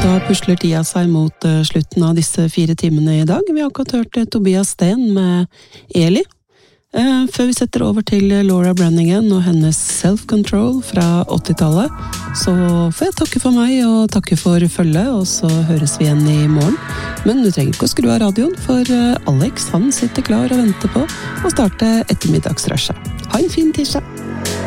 Da pusler tida seg mot slutten av disse 4 timene i dag. Vi har akkurat hørt Tobias Sten med Eli. Før vi setter over til Laura Branigan og hennes Self-Control fra 80-tallet, så får jeg takke for meg og takke for følget, og så høres vi igjen i morgen. Men du trenger ikke å skru av radioen, for Alex han sitter klar og venter på å starte ettermiddagsrushet. Ha en fin tirsdag!